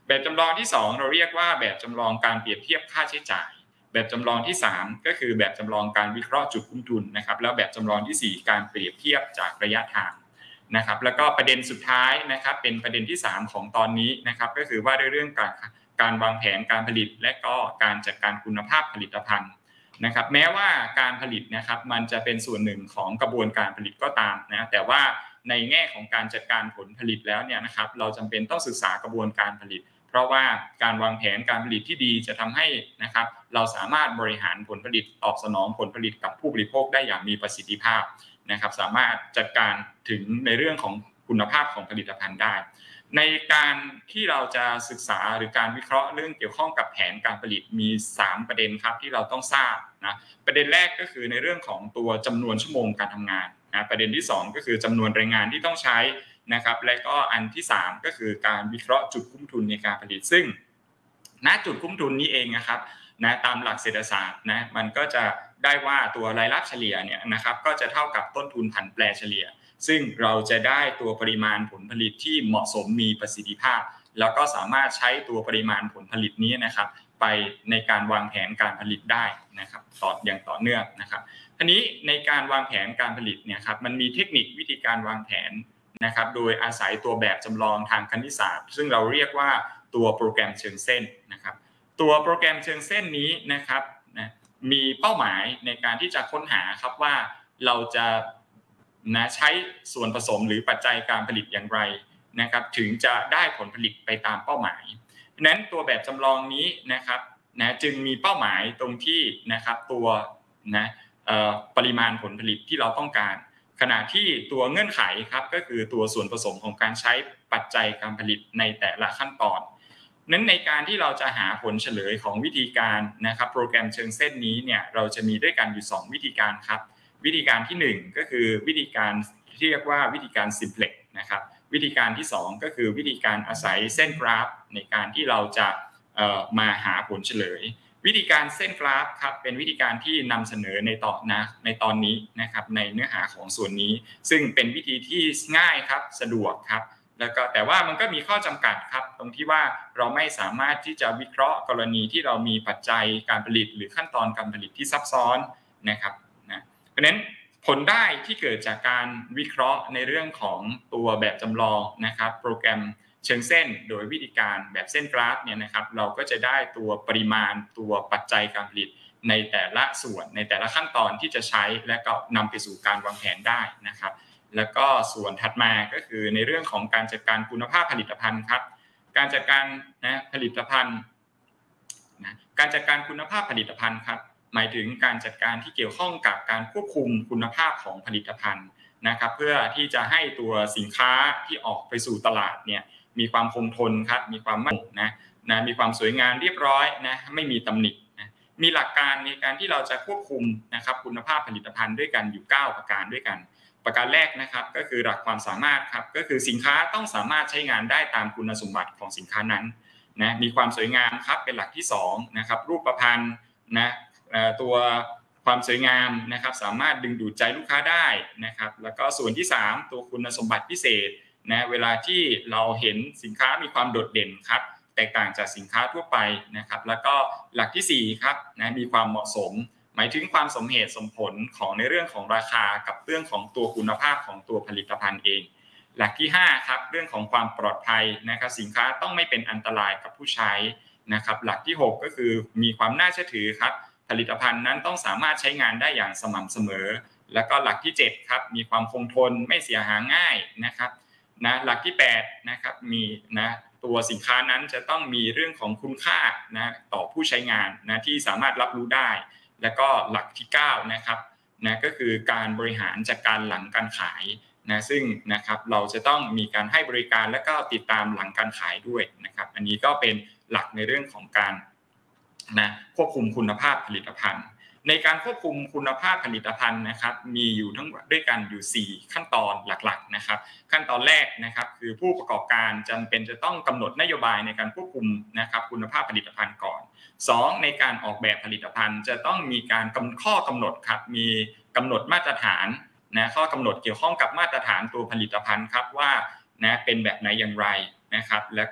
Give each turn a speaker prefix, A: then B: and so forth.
A: แบบจำลองที่2เราเรียกว่าแบบจำลองการเปรียบเทียบค่าใช้จ่ายแบบจำลองที่3ก็คือแบบจำลองการวิเคราะห์จุดคุ้มทุนนะครับแล้วแบบจำลองที่4การเปรียบเทียบจากระยะทางนะครับแล้วก็ประเด็นสุดท้ายนะครับเป็นประเด็นที่3ของตอนนี้นะครับก็คือว่าด้วยเรื่องการวางแผนการผลิตและก็การจัดการคุณภาพผลิตภัณฑ์นะครับแม้ว่าการผลิตนะครับมันจะเป็นส่วนหนึ่งของกระบวนการผลิตก็ตามนะแต่ว่าในแง่ของการจัดการผลผลิตแล้วเนี่ยนะครับเราจำเป็นต้องศึกษากระบวนการผลิตเพราะว่าการวางแผนการผลิตที่ดีจะทำให้นะครับเราสามารถบริหารผลผลิตตอบสนองผลผลิตกับผู้บริโภคได้อย่างมีประสิทธิภาพนะครับสามารถจัดการถึงในเรื่องของคุณภาพของผลิตภัณฑ์ได้ในการที่เราจะศึกษาหรือการวิเคราะห์เรื่องเกี่ยวข้องกับแผนการผลิตมี3ประเด็นครับที่เราต้องทราบนะประเด็นแรกก็คือในเรื่องของตัวจำนวนชั่วโมงการทำงานนะประเด็นที่2ก็คือจำนวนแรงงานที่ต้องใช้นะครับและก็อันที่3ก็คือการวิเคราะห์จุดคุ้มทุนในการผลิตซึ่งณจุดคุ้มทุนนี้เองนะครับนะตามหลักเศรษฐศาสตร์นะมันก็จะได้ว่าตัวรายรับเฉลี่ยเนี่ยนะครับก็จะเท่ากับต้นทุนผันแปรเฉลี่ยซึ่งเราจะได้ตัวปริมาณผลผลิตที่เหมาะสมมีประสิทธิภาพแล้วก็สามารถใช้ตัวปริมาณผลผลิตนี้นะครับไปในการวางแผนการผลิตได้นะครับอย่างต่อเนื่องนะครับทีนี้ในการวางแผนการผลิตเนี่ยครับมันมีเทคนิควิธีการวางแผนนะครับโดยอาศัยตัวแบบจำลองทางคณิตศาสตร์ซึ่งเราเรียกว่าตัวโปรแกรมเชิงเส้นนะครับตัวโปรแกรมเชิงเส้นนี้นะครับนะมีเป้าหมายในการที่จะค้นหาครับว่าเราจะใช้ส่วนผสมหรือปัจจัยการผลิตอย่างไรนะครับถึงจะได้ผลผลิตไปตามเป้าหมายเพราะนั้นตัวแบบจำลองนี้นะครับจึงมีเป้าหมายตรงที่นะครับตัวนะปริมาณผลผลิตที่เราต้องการขณะที่ตัวเงื่อนไขครับก็คือตัวส่วนผสมของการใช้ปัจจัยการผลิตในแต่ละขั้นตอนนั้นในการที่เราจะหาผลเฉลยของวิธีการนะครับโปรแกรมเชิงเส้นนี้เนี่ยเราจะมีด้วยกันอยู่2วิธีการครับวิธีการที่1ก็คือวิธีการที่เรียกว่าวิธีการ Simplex นะครับวิธีการที่2ก็คือวิธีการอาศัยเส้นกราฟในการที่เราจะมาหาผลเฉลยวิธีการเส้นกราฟครับเป็นวิธีการที่นำเสนอในตอนนี้นะครับในเนื้อหาของส่วนนี้ซึ่งเป็นวิธีที่ง่ายครับสะดวกครับแล้วก็แต่ว่ามันก็มีข้อจำกัดครับตรงที่ว่าเราไม่สามารถที่จะวิเคราะห์กรณีที่เรามีปัจจัยการผลิตหรือขั้นตอนการผลิตที่ซับซ้อนนะครับนะเพราะฉะนั้นผลได้ที่เกิดจากการวิเคราะห์ในเรื่องของตัวแบบจำลองนะครับโปรแกรมเชิงเส้นโดยวิธีการแบบเส้นกราฟเนี่ยนะครับเราก็จะได้ตัวปริมาณตัวปัจจัยการผลิตในแต่ละส่วนในแต่ละขั้นตอนที่จะใช้และก็นำไปสู่การวางแผนได้นะครับแล้วก็ส่วนถัดมาก็คือในเรื่องของการจัดการคุณภาพผลิตภัณฑ์ครับการจัดการผลิตภัณฑ์การจัดการคุณภาพผลิตภัณฑ์ครับหมายถึงการจัดการที่เกี่ยวข้องกับการควบคุมคุณภาพของผลิตภัณฑ์นะครับเพื่อที่จะให้ตัวสินค้าที่ออกไปสู่ตลาดเนี่ยมีความคงทนครับมีความมั่นมีความสวยงามเรียบร้อยนะไม่มีตำหนินะมีหลักการในการที่เราจะควบคุมนะครับคุณภาพผลิตภัณฑ์ด้วยกันอยู่9ประการด้วยกันประการแรกนะครับก็คือหลักความสามารถครับก็คือสินค้าต้องสามารถใช้งานได้ตามคุณสมบัติของสินค้านั้นนะมีความสวยงามครับเป็นหลักที่2นะครับรูปพรรณนะตัวความสวยงามนะครับสามารถดึงดูดใจลูกค้าได้นะครับแล้วก็ส่วนที่3ตัวคุณสมบัติพิเศษนะเวลาที่เราเห็นสินค้ามีความโดดเด่นครับแตกต่างจากสินค้าทั่วไปนะครับแล้วก็หลักที่4ครับนะมีความเหมาะสมหมายถึงความสมเหตุสมผลของในเรื่องของราคากับเรื่องของตัวคุณภาพของตัวผลิตภัณฑ์เองหลักที่5ครับเรื่องของความปลอดภัยนะครับสินค้าต้องไม่เป็นอันตรายกับผู้ใช้นะครับหลักที่6ก็คือมีความน่าเชื่อถือครับผลิตภัณฑ์นั้นต้องสามารถใช้งานได้อย่างสม่ำเสมอแล้วก็หลักที่7ครับมีความคงทนไม่เสียหายง่ายนะครับหลักที่8นะครับมีตัวสินค้านั้นจะต้องมีเรื่องของคุณค่าต่อผู้ใช้งานที่สามารถรับรู้ได้แล้วก็หลักที่9นะครับก็คือการบริหารจัดการหลังการขายซึ่งนะครับเราจะต้องมีการให้บริการและก็ติดตามหลังการขายด้วยนะครับอันนี้ก็เป็นหลักในเรื่องของการควบคุมคุณภาพผลิตภัณฑ์ในการควบคุมคุณภาพผลิตภัณฑ์นะครับมีอยู่ทั้งด้วยกันอยู่4ขั้นตอนหลักๆนะครับขั้นตอนแรกนะครับคือผู้ประกอบการจำเป็นจะต้องกำหนดนโยบายในการควบคุมนะครับคุณภาพผลิตภัณฑ์ก่อน2ในการออกแบบผลิตภัณฑ์จะต้องมีการข้อกำหนดครับมีกำหนดมาตรฐานข้อกำหนดเกี่ยวข้องกับมาตรฐานตัวผลิตภัณฑ์ครับว่าเป็นแบบไหนอย่างไรนะครับแล้ว